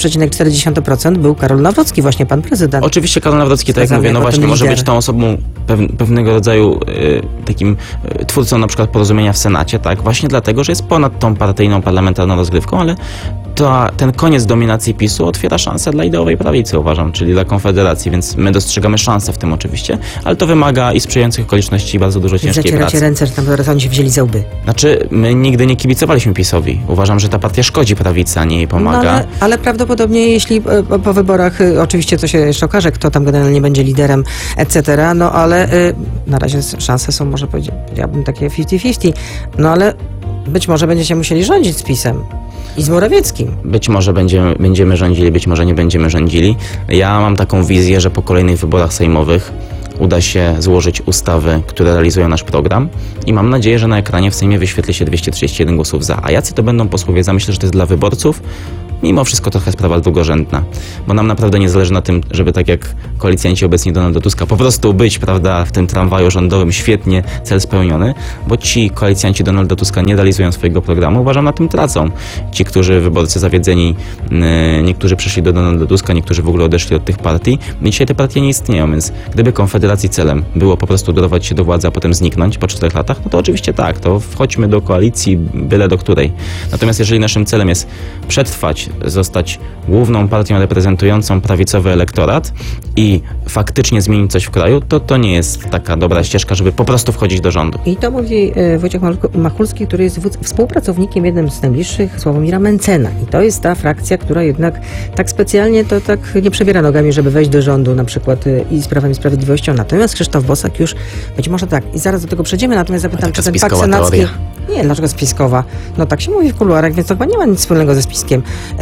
20,4% był Karol Nawrocki, właśnie pan prezydent. Oczywiście Karol Nawrocki, tak jak mówię, no właśnie może być tą osobą pewnego rodzaju takim twórcą na przykład porozumienia w Senacie, tak? Właśnie dlatego, że jest ponad tą partyjną parlamentarną rozgrywką, ale ten koniec dominacji PiS-u otwiera szansę dla ideowej prawicy, uważam, czyli dla Konfederacji, więc my dostrzegamy szansę w tym oczywiście, ale to wymaga i sprzyjających okoliczności bardzo dużo ciężkiej pracy. Zacieracie ręce, że tam zaraz oni się wzięli za łby. Znaczy, my nigdy nie kibicowaliśmy PiS-owi. Uważam, że ta partia szkodzi prawicy, a nie jej pomaga. No, ale prawdopodobnie jeśli po wyborach, oczywiście to się jeszcze okaże, kto tam generalnie będzie liderem, etc., no ale na razie szanse są, może powiedziałabym, takie 50-50, no ale być może będziecie musieli rządzić z PiS-em. I z Morawieckim. Być może będziemy rządzili, być może nie będziemy rządzili. Ja mam taką wizję, że po kolejnych wyborach sejmowych uda się złożyć ustawy, które realizują nasz program i mam nadzieję, że na ekranie w Sejmie wyświetli się 231 głosów za. A jacy to będą posłowie za? Myślę, że to jest dla wyborców mimo wszystko trochę sprawa drugorzędna, bo nam naprawdę nie zależy na tym, żeby tak jak koalicjanci obecni Donalda Tuska po prostu być, prawda, w tym tramwaju rządowym, świetnie, cel spełniony, bo ci koalicjanci Donalda Tuska nie realizują swojego programu, uważam, na tym tracą. Ci, którzy wyborcy zawiedzeni, niektórzy przyszli do Donalda Tuska, niektórzy w ogóle odeszli od tych partii, dzisiaj te partie nie istnieją, więc gdyby Konfederacji celem było po prostu dorwać się do władzy, a potem zniknąć po 4 latach, no to oczywiście tak, to wchodźmy do koalicji, byle do której. Natomiast jeżeli naszym celem jest przetrwać, zostać główną partią reprezentującą prawicowy elektorat i faktycznie zmienić coś w kraju, to nie jest taka dobra ścieżka, żeby po prostu wchodzić do rządu. I to mówi Wojciech Machulski, który jest współpracownikiem jednym z najbliższych Sławomira Mentzena. I to jest ta frakcja, która jednak tak specjalnie to tak nie przebiera nogami, żeby wejść do rządu, na przykład i z Prawem i Sprawiedliwością. Natomiast Krzysztof Bosak już być może tak. I zaraz do tego przejdziemy, natomiast zapytam, czy ten pakt senacki... Nie, dlaczego spiskowa? No tak się mówi w kuluarach, więc to chyba nie ma nic wspólnego ze spiskiem.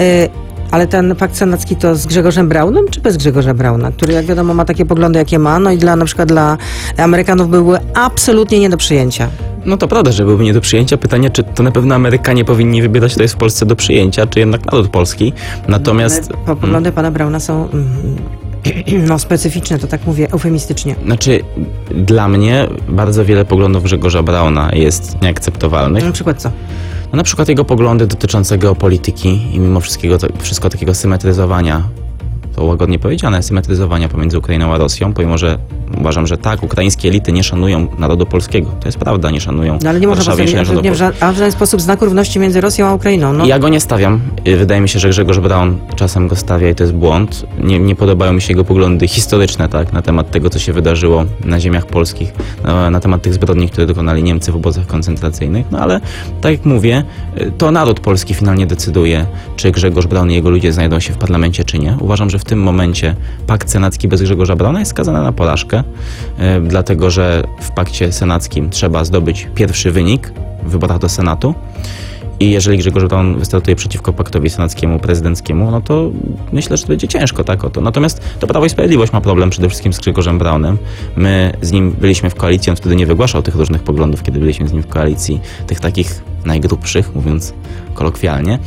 Ale ten pakt senacki to z Grzegorzem Braunem, czy bez Grzegorza Brauna, który jak wiadomo ma takie poglądy, jakie ma, no i na przykład dla Amerykanów były absolutnie nie do przyjęcia. No to prawda, że byłby nie do przyjęcia. Pytanie, czy to na pewno Amerykanie powinni wybierać, kto jest w Polsce do przyjęcia, czy jednak naród polski. Natomiast... Poglądy pana Brauna są... specyficzne, to tak mówię eufemistycznie. Znaczy, dla mnie bardzo wiele poglądów Grzegorza Brauna jest nieakceptowalnych. Na przykład co? No, na przykład jego poglądy dotyczące geopolityki i mimo wszystko takiego symetryzowania, to łagodnie powiedziane, symetryzowania pomiędzy Ukrainą a Rosją, pomimo że uważam, że tak, ukraińskie elity nie szanują narodu polskiego. To jest prawda, nie szanują. No ale nie można postawić w żaden sposób znaku równości między Rosją a Ukrainą. No. Ja go nie stawiam. Wydaje mi się, że Grzegorz Braun czasem go stawia i to jest błąd. Nie podobają mi się jego poglądy historyczne, tak, na temat tego, co się wydarzyło na ziemiach polskich, na temat tych zbrodni, które dokonali Niemcy w obozach koncentracyjnych. No ale tak jak mówię, to naród polski finalnie decyduje, czy Grzegorz Braun i jego ludzie znajdą się w parlamencie, czy nie. Uważam, że w tym momencie pakt senacki bez Grzegorza Brauna jest skazany na porażkę, dlatego że w pakcie senackim trzeba zdobyć pierwszy wynik w wyborach do Senatu i jeżeli Grzegorz Braun wystartuje przeciwko paktowi senackiemu, prezydenckiemu, no to myślę, że to będzie ciężko, tak o to. Natomiast to Prawo i Sprawiedliwość ma problem przede wszystkim z Grzegorzem Braunem. My z nim byliśmy w koalicji, on wtedy nie wygłaszał tych różnych poglądów, kiedy byliśmy z nim w koalicji, tych takich najgrubszych, mówiąc kolokwialnie,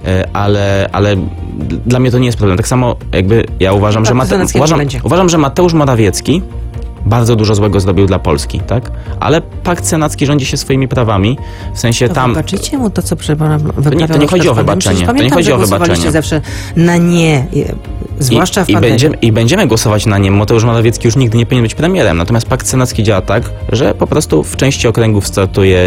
ale dla mnie to nie jest problem. Tak samo jakby ja uważam, że Mateusz Morawiecki bardzo dużo złego zrobił dla Polski, tak? Ale pakt senacki rządzi się swoimi prawami, w sensie to tam... Wybaczycie mu to, co To nie chodzi o wybaczenie. To nie chodzi o wybaczenie. Zawsze na nie, zwłaszcza w pandemii. I będziemy głosować na nie. Mateusz Morawiecki już nigdy nie powinien być premierem. Natomiast pakt senacki działa tak, że po prostu w części okręgów startuje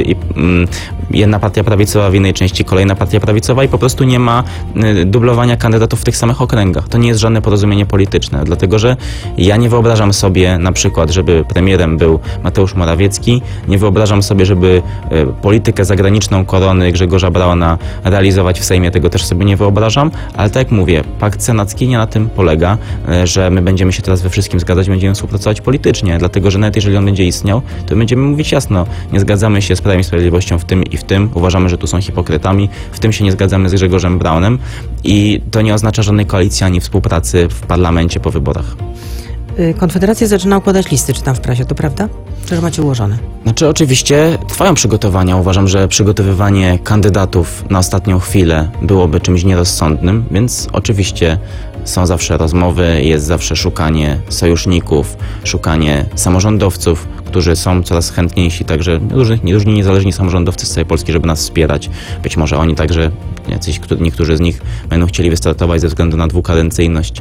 jedna partia prawicowa, w innej części kolejna partia prawicowa i po prostu nie ma dublowania kandydatów w tych samych okręgach. To nie jest żadne porozumienie polityczne, dlatego że ja nie wyobrażam sobie na przykład, żeby premierem był Mateusz Morawiecki, nie wyobrażam sobie, żeby politykę zagraniczną korony Grzegorza Brauna realizować w Sejmie, tego też sobie nie wyobrażam, ale tak jak mówię, pakt senacki nie na tym polega, że my będziemy się teraz we wszystkim zgadzać, będziemy współpracować politycznie, dlatego że nawet jeżeli on będzie istniał, to będziemy mówić jasno, nie zgadzamy się z Prawem i Sprawiedliwością w tym i w tym, uważamy, że tu są hipokrytami, w tym się nie zgadzamy z Grzegorzem Braunem i to nie oznacza żadnej koalicji ani współpracy w parlamencie po wyborach. Konfederacja zaczyna układać listy, czytam w prasie, to prawda? Czy już macie ułożone? Znaczy oczywiście trwają przygotowania. Uważam, że przygotowywanie kandydatów na ostatnią chwilę byłoby czymś nierozsądnym, więc oczywiście są zawsze rozmowy, jest zawsze szukanie sojuszników, szukanie samorządowców, którzy są coraz chętniejsi, także różni niezależni samorządowcy z całej Polski, żeby nas wspierać. Być może oni także, niektórzy z nich będą chcieli wystartować ze względu na dwukadencyjność,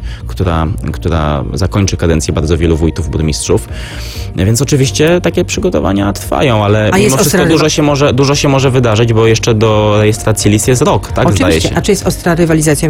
która zakończy kadencję bardzo wielu wójtów, burmistrzów. Więc oczywiście takie przygotowania trwają, ale mimo wszystko dużo się może wydarzyć, bo jeszcze do rejestracji list jest rok, tak? Oczywiście. Zdaje się. A czy jest ostra rywalizacja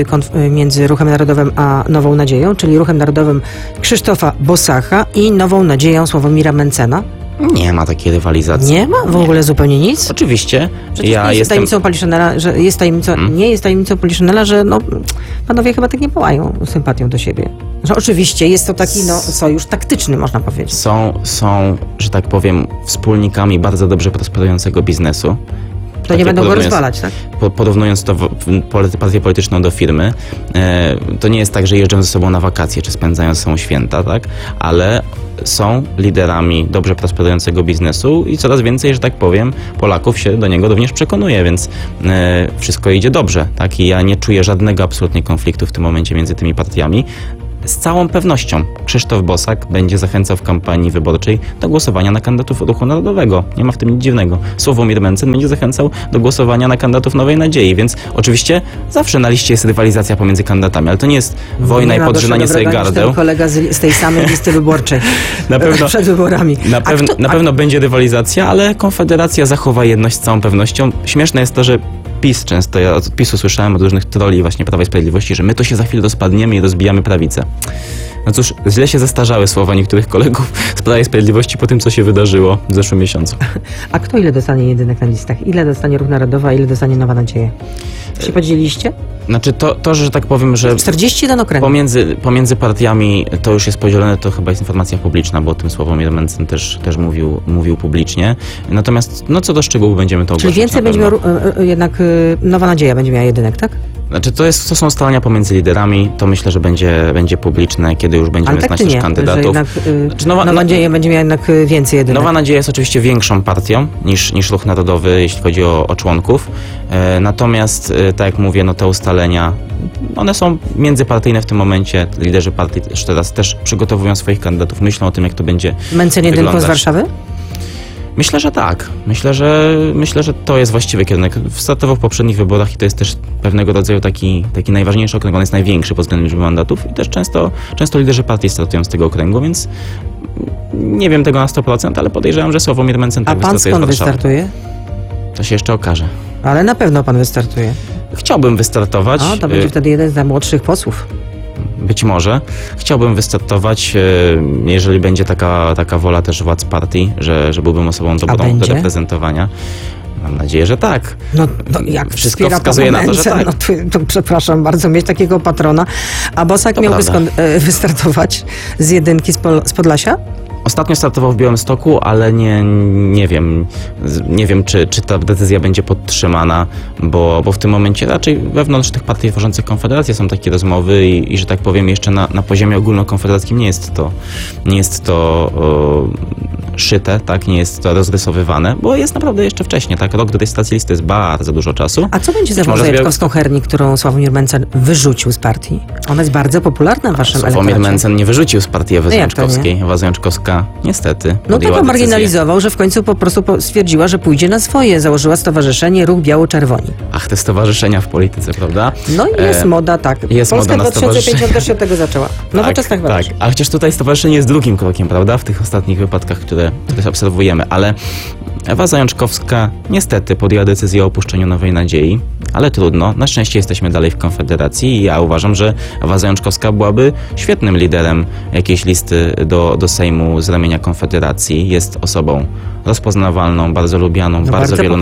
między Ruchem Narodowym a Nową Nadzieją, czyli Ruchem Narodowym Krzysztofa Bosaka i Nową Nadzieją Sławomira Mentzena? Nie ma takiej rywalizacji. Nie ma? W ogóle zupełnie nic? Oczywiście. Przecież nie jest tajemnicą Poliszynela, że nie jest tajemnicą Poliszynela, że panowie chyba tak nie pałają sympatią do siebie. Że oczywiście jest to taki sojusz taktyczny, można powiedzieć. Są, że tak powiem, wspólnikami bardzo dobrze prosperującego biznesu. To nie będą go rozwalać, tak? Porównując to partię polityczną do firmy, to nie jest tak, że jeżdżą ze sobą na wakacje, czy spędzają ze sobą święta, tak? Ale są liderami dobrze prosperującego biznesu i coraz więcej, że tak powiem, Polaków się do niego również przekonuje, więc wszystko idzie dobrze, tak? I ja nie czuję żadnego absolutnie konfliktu w tym momencie między tymi partiami. Z całą pewnością Krzysztof Bosak będzie zachęcał w kampanii wyborczej do głosowania na kandydatów Ruchu Narodowego. Nie ma w tym nic dziwnego. Sławomir Mentzen będzie zachęcał do głosowania na kandydatów Nowej Nadziei, więc oczywiście zawsze na liście jest rywalizacja pomiędzy kandydatami, ale to nie jest wojna i podrzynanie sobie gardeł. Kolega z tej samej listy wyborczej przed wyborami. Na pewno będzie rywalizacja, ale Konfederacja zachowa jedność z całą pewnością. Śmieszne jest to, że PiS często, ja od PiS-u słyszałem od różnych trolli właśnie Prawa i Sprawiedliwości, że my to się za chwilę rozpadniemy i rozbijamy prawicę. No cóż, źle się zestarzały słowa niektórych kolegów z Prawa i Sprawiedliwości po tym, co się wydarzyło w zeszłym miesiącu. A kto ile dostanie jedynek na listach? Ile dostanie Ruch Narodowy, a ile dostanie Nowa Nadzieja? Się podzieliliście? Znaczy to, że tak powiem, że 41 okręgów. pomiędzy partiami to już jest podzielone, to chyba jest informacja publiczna, bo o tym Sławomir Mencen też mówił publicznie. Natomiast co do szczegółów będziemy to ogłaszać. Czyli więcej będzie miał jednak Nowa Nadzieja będzie miała jedynek, tak? Znaczy to są ustalenia pomiędzy liderami, to myślę, że będzie publiczne, kiedy już będziemy znać też kandydatów. Że jednak Nowa Nadzieja będzie miała jednak więcej jedynek. Nowa Nadzieja jest oczywiście większą partią niż Ruch Narodowy, jeśli chodzi o członków. Natomiast, tak jak mówię, te ustalenia, one są międzypartyjne w tym momencie. Liderzy partii teraz też przygotowują swoich kandydatów, myślą o tym, jak to będzie Mencen jedynką z Warszawy? Myślę, że tak. Myślę, że to jest właściwy kierunek. Startował w poprzednich wyborach i to jest też pewnego rodzaju taki najważniejszy okręg. On jest największy pod względem liczby mandatów i też często liderzy partii startują z tego okręgu, więc nie wiem tego na 100%, ale podejrzewam, że Sławomir Mencen tak wystartuje z Warszawy. A pan skąd wystartuje? To się jeszcze okaże. Ale na pewno pan wystartuje. Chciałbym wystartować. To będzie wtedy jeden z młodszych posłów. Być może. Chciałbym wystartować, jeżeli będzie taka wola też władz partii, że byłbym osobą dobrą do reprezentowania. Mam nadzieję, że tak. Jak wszystko wskazuje na to, że tak. To przepraszam bardzo, mieć takiego patrona. A Bosak miałby wystartować z jedynki z Podlasia? Ostatnio startował w Białymstoku, ale nie wiem, czy ta decyzja będzie podtrzymana, bo w tym momencie raczej wewnątrz tych partii tworzących Konfederację są takie rozmowy i że tak powiem jeszcze na poziomie ogólnokonfederackim nie jest to szyte, tak, nie jest to rozrysowywane, bo jest naprawdę jeszcze wcześnie, tak, rok do tej stacji listy jest bardzo dużo czasu. A co będzie za Zajaczkowską-Hernik, którą Sławomir Mencen wyrzucił z partii? Ona jest bardzo popularna w waszym elektoracie. Sławomir Mencen nie wyrzucił z partii Ewy Zajączkowskiej. Ewa Zajączkowska niestety tak marginalizował, że w końcu po prostu stwierdziła, że pójdzie na swoje. Założyła stowarzyszenie Ruch Biało-Czerwoni. Ach, te stowarzyszenia w polityce, prawda? Jest moda, tak. Jest Polska moda na 2050 też się od tego zaczęła. Nowoczesna chyba. Tak, a chociaż tutaj stowarzyszenie jest drugim krokiem, prawda? W tych ostatnich wypadkach, które obserwujemy, ale Ewa Zajączkowska niestety podjęła decyzję o opuszczeniu Nowej Nadziei, ale trudno. Na szczęście jesteśmy dalej w Konfederacji i ja uważam, że Ewa Zajączkowska byłaby świetnym liderem jakiejś listy do Sejmu z ramienia Konfederacji. Jest osobą rozpoznawalną, bardzo lubianą, bardzo wielu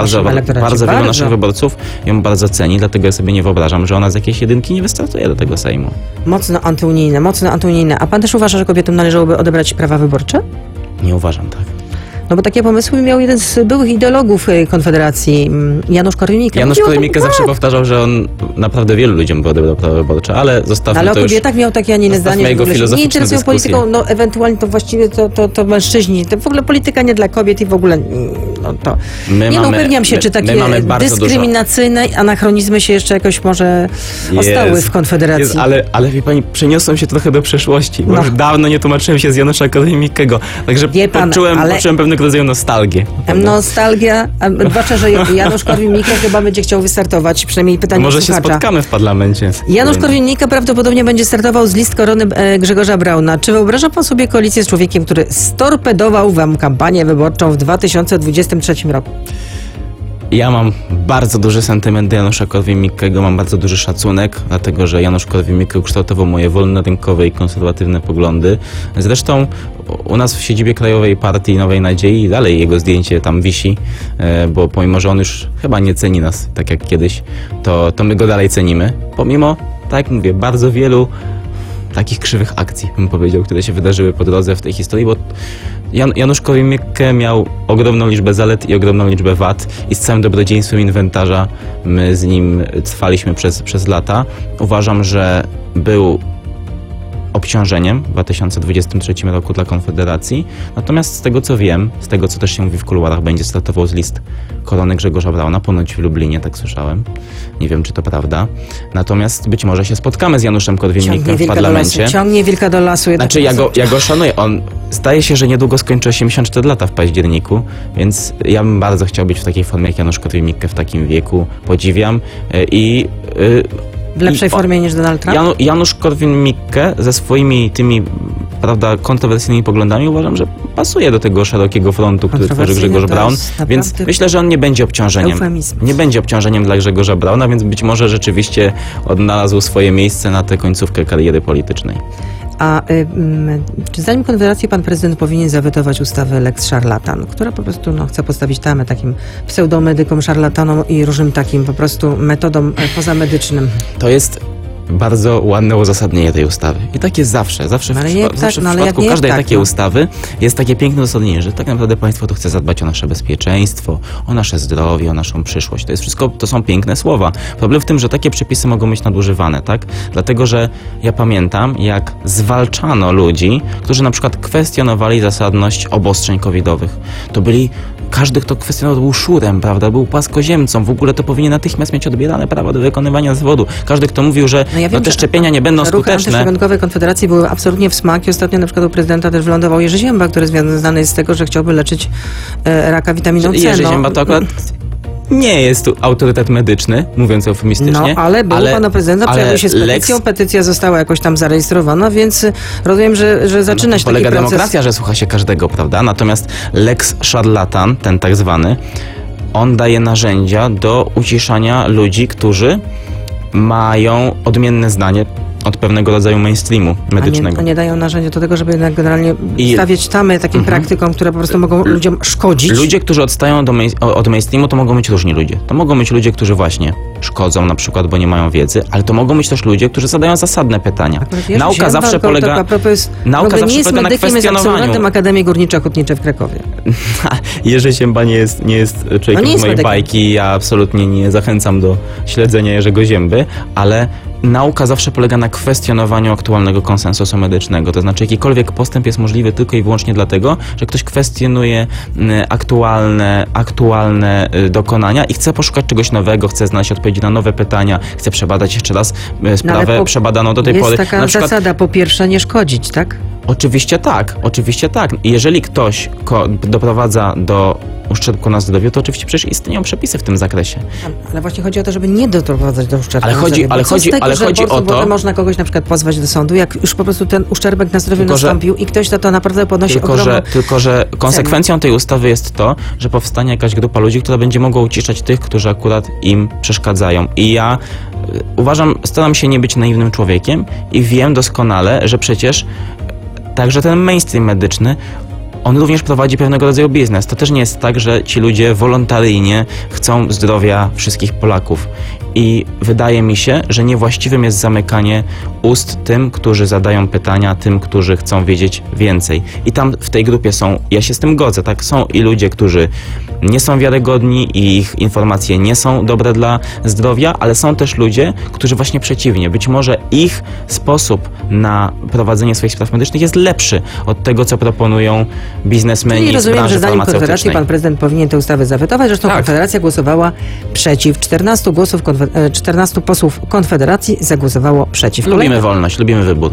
naszych wyborców ją bardzo ceni, dlatego ja sobie nie wyobrażam, że ona z jakiejś jedynki nie wystartuje do tego Sejmu. Mocno antyunijne. A pan też uważa, że kobietom należałoby odebrać prawa wyborcze? Nie uważam, tak. No bo takie pomysły miał jeden z byłych ideologów Konfederacji, Janusz Korwin-Mikke. Janusz Korwin-Mikke zawsze powtarzał, że on naprawdę wielu ludziom by odebrał prawa wyborcze, ale zostawmy to już. Ale o kobietach miał takie, a nie inne zdanie. Nie interesują polityką, ewentualnie to właściwie to mężczyźni. To w ogóle polityka nie dla kobiet i w ogóle upewniam się, czy takie dyskryminacyjne anachronizmy się jeszcze jakoś może ostały w Konfederacji. Ale wie pani, przeniosłem się trochę do przeszłości, bo już dawno nie tłumaczyłem się z Janusza Korwin-Mikkego, także poczułem pewnego rodzaju nostalgię. Nostalgia, zwłaszcza, że Janusz Korwin-Mikke chyba będzie chciał wystartować, przynajmniej pytanie Może się spotkamy w parlamencie. Janusz Korwin-Mikke prawdopodobnie będzie startował z list Korony Grzegorza Brauna. Czy wyobraża pan sobie koalicję z człowiekiem, który storpedował wam kampanię wyborczą w 2023 roku? Ja mam bardzo duży sentyment do Janusza Korwin-Mikkego, mam bardzo duży szacunek, dlatego że Janusz Korwin-Mikke ukształtował moje wolnorynkowe i konserwatywne poglądy. Zresztą u nas w siedzibie Krajowej Partii Nowej Nadziei dalej jego zdjęcie tam wisi, bo pomimo, że on już chyba nie ceni nas tak jak kiedyś, to my go dalej cenimy. Pomimo, tak jak mówię, bardzo wielu takich krzywych akcji, bym powiedział, które się wydarzyły po drodze w tej historii, bo Janusz Korwin-Mikke miał ogromną liczbę zalet i ogromną liczbę wad i z całym dobrodziejstwem inwentarza my z nim trwaliśmy przez lata. Uważam, że był obciążeniem w 2023 roku dla Konfederacji. Natomiast z tego co wiem, z tego co też się mówi w kuluarach, będzie startował z list Korony Grzegorza Brauna, ponoć w Lublinie, tak słyszałem. Nie wiem, czy to prawda. Natomiast być może się spotkamy z Januszem Korwin-Mikkem w parlamencie. Ciągnie wilka do lasu. Znaczy ja go szanuję. On zdaje się, że niedługo skończy 84 lata w październiku, więc ja bym bardzo chciał być w takiej formie jak Janusz Korwin-Mikke w takim wieku. Podziwiam i W lepszej formie niż Donald Trump? Janusz Korwin-Mikke ze swoimi tymi, prawda, kontrowersyjnymi poglądami uważam, że pasuje do tego szerokiego frontu, który tworzy Grzegorz Braun, więc myślę, że on nie będzie obciążeniem. Eufemizm. Nie będzie obciążeniem dla Grzegorza Brauna, więc być może rzeczywiście odnalazł swoje miejsce na tę końcówkę kariery politycznej. A czy zdaniem Konfederacji pan prezydent powinien zawetować ustawę Lex Szarlatan, która po prostu chce postawić tamę takim pseudomedykom, szarlatanom i różnym takim po prostu metodom pozamedycznym? To jest bardzo ładne uzasadnienie tej ustawy. I tak jest zawsze w przypadku każdej takiej ustawy jest takie piękne uzasadnienie, że tak naprawdę państwo tu chce zadbać o nasze bezpieczeństwo, o nasze zdrowie, o naszą przyszłość. To jest wszystko, to są piękne słowa. Problem w tym, że takie przepisy mogą być nadużywane, tak? Dlatego, że ja pamiętam, jak zwalczano ludzi, którzy na przykład kwestionowali zasadność obostrzeń covidowych. To byli każdy, kto kwestionował, był szurem, prawda, był płaskoziemcą, w ogóle to powinien natychmiast mieć odbierane prawo do wykonywania zawodu. Każdy, kto mówił, że te szczepienia nie będą skuteczne. Ruchy antyszczepionkowe Konfederacji były absolutnie w smak i ostatnio na przykład u prezydenta też wylądował Jerzy Zięba, który znany jest z tego, że chciałby leczyć raka witaminą C. Jerzy Zięba to akurat nie jest tu autorytet medyczny, mówiąc eufemistycznie. Ale był pana prezydenta, pojawił się z petycją, petycja została jakoś tam zarejestrowana, więc rozumiem, że zaczyna się taki polega proces. demokracja, że słucha się każdego, prawda? Natomiast Lex Szarlatan, ten tak zwany, on daje narzędzia do uciszania ludzi, którzy mają odmienne zdanie od pewnego rodzaju mainstreamu medycznego. A nie dają narzędzia do tego, żeby jednak generalnie stawiać tamy takim praktykom, które po prostu mogą ludziom szkodzić. Ludzie, którzy odstają od mainstreamu, to mogą być różni ludzie. To mogą być ludzie, którzy właśnie szkodzą na przykład, bo nie mają wiedzy, ale to mogą być też ludzie, którzy zadają zasadne pytania. Nauka zawsze polega na kwestionowaniu. Absolwentem Akademii Górniczo-Hutniczej w Krakowie. Jerzy Zięba nie jest człowiekiem z mojej bajki. Ja absolutnie nie zachęcam do śledzenia Jerzego Zięby, ale nauka zawsze polega na kwestionowaniu aktualnego konsensusu medycznego. To znaczy jakikolwiek postęp jest możliwy tylko i wyłącznie dlatego, że ktoś kwestionuje aktualne dokonania i chce poszukać czegoś nowego, chce znaleźć odpowiedzi na nowe pytania, chce przebadać jeszcze raz sprawę przebadaną do tej pory. Jest taka zasada, po pierwsze nie szkodzić, tak? Oczywiście tak. Jeżeli ktoś doprowadza do uszczerbku na zdrowiu, to oczywiście przecież istnieją przepisy w tym zakresie. Ale właśnie chodzi o to, żeby nie doprowadzać do uszczerbku na zdrowiu. Ale chodzi o to... Można kogoś na przykład pozwać do sądu, jak już po prostu ten uszczerbek na zdrowiu nastąpił i ktoś za to naprawdę ponosi ogromną Tylko, że konsekwencją tej ustawy jest to, że powstanie jakaś grupa ludzi, która będzie mogła uciszać tych, którzy akurat im przeszkadzają. I ja staram się nie być naiwnym człowiekiem i wiem doskonale, że przecież także ten mainstream medyczny, on również prowadzi pewnego rodzaju biznes. To też nie jest tak, że ci ludzie wolontaryjnie chcą zdrowia wszystkich Polaków. I wydaje mi się, że niewłaściwym jest zamykanie ust tym, którzy zadają pytania, tym, którzy chcą wiedzieć więcej. I tam w tej grupie ja się z tym godzę, tak? Są i ludzie, którzy nie są wiarygodni i ich informacje nie są dobre dla zdrowia, ale są też ludzie, którzy właśnie przeciwnie. Być może ich sposób na prowadzenie swoich spraw medycznych jest lepszy od tego, co proponują biznesmeni z branży farmaceutycznej. Rozumiem, że zdaniem Konfederacji pan prezydent powinien tę ustawę zawetować. Zresztą Konfederacja głosowała przeciw. 14 posłów Konfederacji zagłosowało przeciw. Lubimy wolność, lubimy wybór.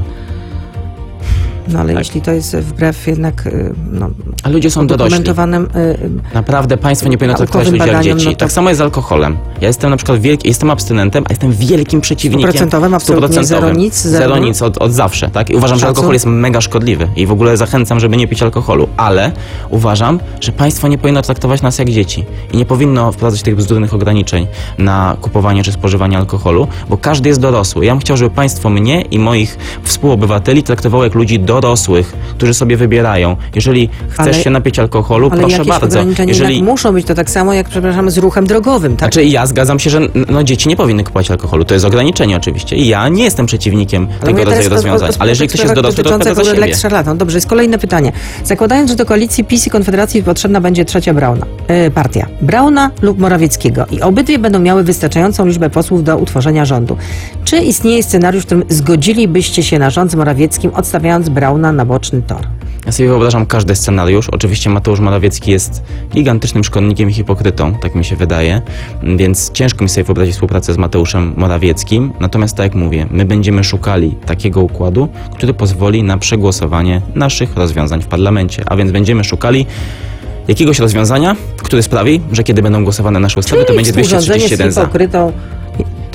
No ale jeśli to jest wbrew jednak a ludzie są dorośli. Naprawdę państwo nie powinno traktować ludzi jak dzieci. Tak samo jest z alkoholem. Ja jestem na przykład jestem abstynentem, a jestem wielkim przeciwnikiem. 100%, zero nic od zawsze, tak? I uważam, że alkohol jest mega szkodliwy i w ogóle zachęcam, żeby nie pić alkoholu, ale uważam, że państwo nie powinno traktować nas jak dzieci i nie powinno wprowadzać tych bzdurnych ograniczeń na kupowanie czy spożywanie alkoholu, bo każdy jest dorosły. Ja bym chciał, żeby państwo mnie i moich współobywateli traktowało jak ludzi dorosłych, którzy sobie wybierają. Jeżeli chcesz się napić alkoholu, proszę bardzo. Jeżeli muszą być to tak samo jak, przepraszam, z ruchem drogowym, tak? Znaczy ja zgadzam się, że dzieci nie powinny kupować alkoholu. To jest ograniczenie oczywiście. I ja nie jestem przeciwnikiem tego rodzaju rozwiązań. Ale jeżeli ktoś jest dorosły, to odpowiada za siebie. Dobrze, jest kolejne pytanie. Zakładając, że do koalicji PiS i Konfederacji potrzebna będzie trzecia partia. Brauna lub Morawieckiego. I obydwie będą miały wystarczającą liczbę posłów do utworzenia rządu. Czy istnieje scenariusz, w którym zgodzilibyście się na rząd z Morawieckim, odstawiając Brauna na boczny tor? Ja sobie wyobrażam każdy scenariusz. Oczywiście Mateusz Morawiecki jest gigantycznym szkodnikiem i hipokrytą, tak mi się wydaje, więc ciężko mi sobie wyobrazić współpracę z Mateuszem Morawieckim. Natomiast tak jak mówię, my będziemy szukali takiego układu, który pozwoli na przegłosowanie naszych rozwiązań w parlamencie, a więc będziemy szukali jakiegoś rozwiązania, które sprawi, że kiedy będą głosowane nasze ustawy, to będzie 231 za.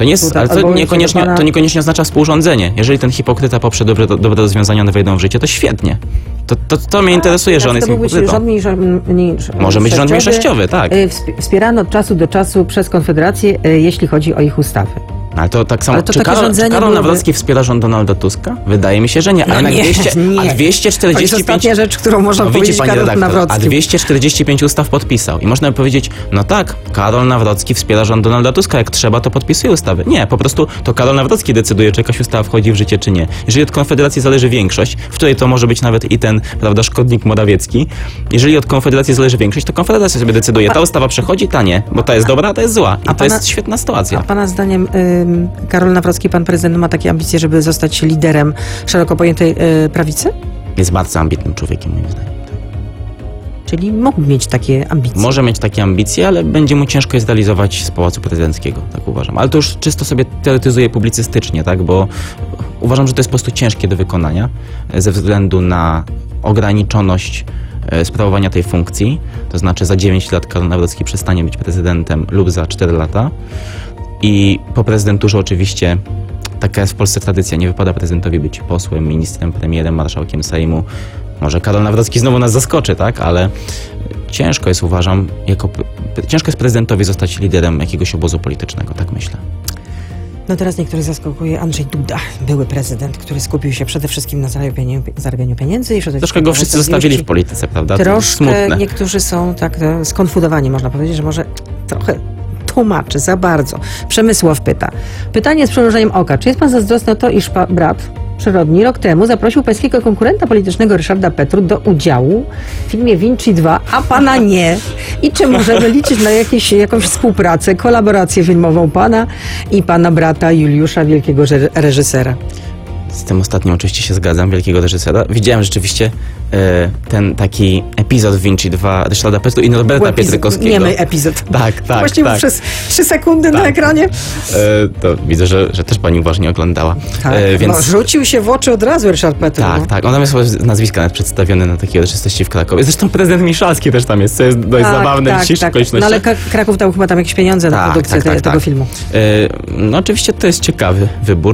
To nie jest, Tutaj ale to odwołuję się niekoniecznie, do pana- to niekoniecznie oznacza współrządzenie. Jeżeli ten hipokryta poprze dobre rozwiązania, one wejdą w życie, to świetnie. To mnie interesuje, że on jest To był być hipokrytą. rząd mniejszościowy. Może być rząd mniejszościowy, tak. Wspierany od czasu do czasu przez Konfederację, jeśli chodzi o ich ustawy. Ale to tak samo, Ale to czy takie Karol rządzenie Karol byłoby- Nawrocki wspiera rząd Donalda Tuska? Wydaje mi się, że nie. No Ale nie, nie. A To 245... jest ostatnia rzecz, którą można widzi powiedzieć pani Karol redaktor, a Nawrockim. 245 ustaw podpisał. I można by powiedzieć, no tak, Karol Nawrocki wspiera rząd Donalda Tuska, jak trzeba, to podpisuje ustawy. Nie, po prostu to Karol Nawrocki decyduje, czy jakaś ustawa wchodzi w życie, czy nie. Jeżeli od Konfederacji zależy większość, w której to może być nawet i ten, prawda, szkodnik Morawiecki, jeżeli od Konfederacji zależy większość, to Konfederacja sobie decyduje, ta ustawa przechodzi, ta nie, bo ta jest dobra, a ta jest zła. I to jest świetna sytuacja. A pana zdaniem Karol Nawrocki, pan prezydent, ma takie ambicje, żeby zostać liderem szeroko pojętej prawicy? Jest bardzo ambitnym człowiekiem, moim zdaniem. Czyli mógł mieć takie ambicje. Może mieć takie ambicje, ale będzie mu ciężko je zrealizować z Pałacu Prezydenckiego, tak uważam. Ale to już czysto sobie teoretyzuję publicystycznie, tak, bo uważam, że to jest po prostu ciężkie do wykonania ze względu na ograniczoność sprawowania tej funkcji. To znaczy za 9 lat Karol Nawrocki przestanie być prezydentem lub za 4 lata. I po prezydenturze oczywiście taka jest w Polsce tradycja. Nie wypada prezydentowi być posłem, ministrem, premierem, marszałkiem Sejmu. Może Karol Nawrocki znowu nas zaskoczy, tak? Ale ciężko jest, uważam, ciężko jest prezydentowi zostać liderem jakiegoś obozu politycznego, tak myślę. No teraz niektórych zaskakuje Andrzej Duda, były prezydent, który skupił się przede wszystkim na zarabianiu pieniędzy. I Troszkę go wszyscy zostawili w polityce, prawda? To jest Troszkę smutne. niektórzy są tak skonfudowani, można powiedzieć, że może trochę tłumaczy za bardzo. Przemysław pyta. Pytanie z przymrużeniem oka. Czy jest pan zazdrosny o to, iż brat przyrodni rok temu zaprosił pańskiego konkurenta politycznego Ryszarda Petru do udziału w filmie Vinci 2, a pana nie? I czy możemy liczyć na jakąś współpracę, kolaborację filmową pana i pana brata Juliusza, wielkiego reżysera? Z tym ostatnim oczywiście się zgadzam, wielkiego reżysera. Widziałem rzeczywiście ten taki epizod Vinci 2 Ryszarda Petru i Norberta Pietrykowskiego. Niemy epizod. Tak. Właściwie tak. przez 3 sekundy na ekranie. To widzę, że też pani uważnie oglądała. Tak, Więc... no, rzucił się w oczy od razu Ryszard Petru. Tak. On tam jest nazwiska nawet przedstawione na takiej uroczystości w Krakowie. Zresztą prezydent Miszalski też tam jest, co jest dość zabawne w dzisiejszych okolicznościach. No ale Kraków dał chyba tam jakieś pieniądze na produkcję tego filmu. No oczywiście to jest ciekawy wybór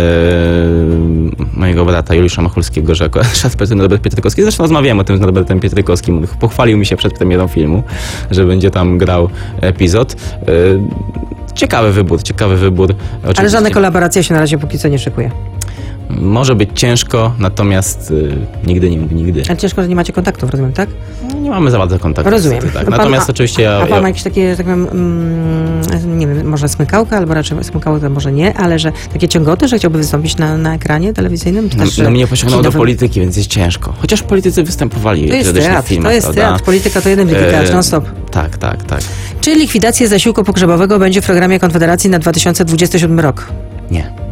mojego brata Juliusza Machulskiego, że Ryszard Petru i Norbert Pietrykowski. Zresztą rozmawiałem o tym z Norbertem Pietrykowskim. Pochwalił mi się przed premierą filmu, że będzie tam grał epizod. Ciekawy wybór. Oczywiście. Ale żadna kolaboracja się na razie póki co nie szykuje. Może być ciężko, natomiast nigdy nie mów nigdy. Ale ciężko, że nie macie kontaktów, rozumiem, tak? No, nie mamy za bardzo kontaktu. Rozumiem. Tak. Natomiast oczywiście A pan ma jakieś takie, że tak powiem, nie wiem, może smykałka, albo raczej smykałka to może nie, ale że takie ciągoty, że chciałby wystąpić na ekranie telewizyjnym? Czy też, mnie pociągnął do polityki, więc jest ciężko. Chociaż politycy występowali to jest w teatr, filmach, to jest prawda? teatr. Polityka to jeden wielki teatr, non-stop. Tak. Czy likwidacja zasiłku pogrzebowego będzie w programie Konfederacji na 2027 rok? Nie.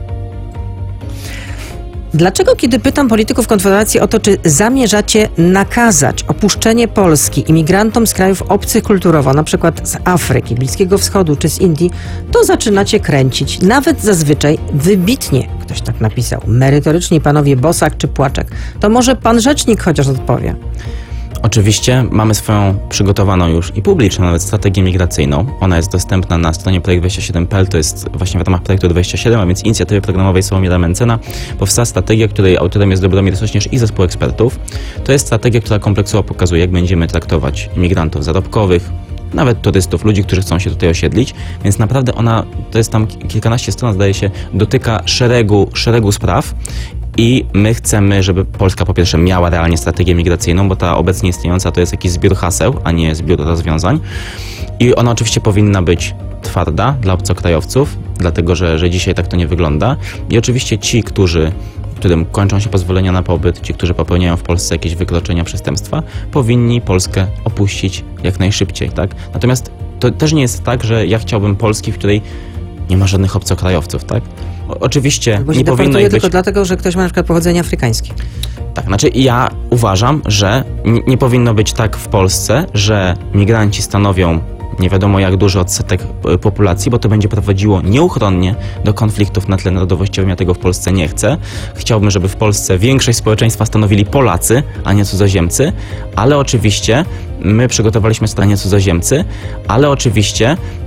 Dlaczego, kiedy pytam polityków Konfederacji o to, czy zamierzacie nakazać opuszczenie Polski imigrantom z krajów obcych kulturowo, na przykład z Afryki, Bliskiego Wschodu czy z Indii, to zaczynacie kręcić. Nawet zazwyczaj wybitnie, ktoś tak napisał, merytoryczni panowie Bosak czy Płaczek. To może pan rzecznik chociaż odpowie. Oczywiście mamy swoją przygotowaną już i publiczną nawet strategię migracyjną. Ona jest dostępna na stronie projekt27.pl, to jest właśnie w ramach projektu 27, a więc inicjatywy programowej Sławomira Mencena. Powstała strategia, której autorem jest Dobromir Sośnierz i zespół ekspertów. To jest strategia, która kompleksowo pokazuje, jak będziemy traktować imigrantów zarobkowych, nawet turystów, ludzi, którzy chcą się tutaj osiedlić, więc naprawdę ona, to jest tam kilkanaście stron, zdaje się, dotyka szeregu spraw. I my chcemy, żeby Polska po pierwsze miała realnie strategię migracyjną, bo ta obecnie istniejąca to jest jakiś zbiór haseł, a nie zbiór rozwiązań. I ona oczywiście powinna być twarda dla obcokrajowców, dlatego że dzisiaj tak to nie wygląda. I oczywiście ci, którym kończą się pozwolenia na pobyt, ci, którzy popełniają w Polsce jakieś wykroczenia, przestępstwa, powinni Polskę opuścić jak najszybciej, tak? Natomiast to też nie jest tak, że ja chciałbym Polski, w której nie ma żadnych obcokrajowców, tak? Oczywiście Bo się nie powinno ich być... tylko dlatego, że ktoś ma na przykład pochodzenie afrykańskie. Tak, znaczy ja uważam, że nie powinno być tak w Polsce, że migranci stanowią nie wiadomo jak duży odsetek populacji, bo to będzie prowadziło nieuchronnie do konfliktów na tle narodowościowym. Ja tego w Polsce nie chcę. Chciałbym, żeby w Polsce większość społeczeństwa stanowili Polacy, a nie cudzoziemcy, ale oczywiście my przygotowaliśmy stanie cudzoziemcy, ale oczywiście